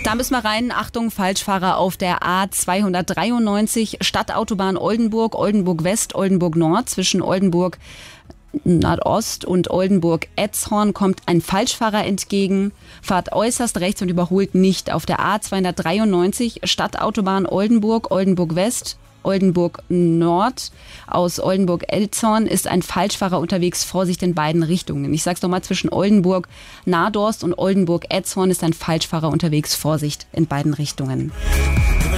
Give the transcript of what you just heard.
Da müssen wir rein. Achtung, Falschfahrer auf der A293, Stadtautobahn Oldenburg, Oldenburg West, Oldenburg Nord. Zwischen Oldenburg Nordost und Oldenburg-Etzhorn kommt ein Falschfahrer entgegen, fahrt äußerst rechts und überholt nicht. Auf der A293, Stadtautobahn Oldenburg, Oldenburg West, Oldenburg Nord. Aus Oldenburg-Elzhorn ist ein Falschfahrer unterwegs. Vorsicht in beiden Richtungen. Ich sag's nochmal, zwischen Oldenburg-Nadorst und Oldenburg-Etzhorn ist ein Falschfahrer unterwegs. Vorsicht in beiden Richtungen.